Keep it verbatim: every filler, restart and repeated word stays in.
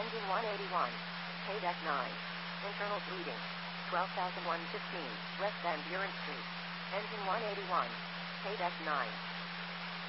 Engine one eighty-one. K nine. Internal bleeding. twelve thousand one hundred fifteen, West Van Buren Street. Engine one eighty-one. K nine.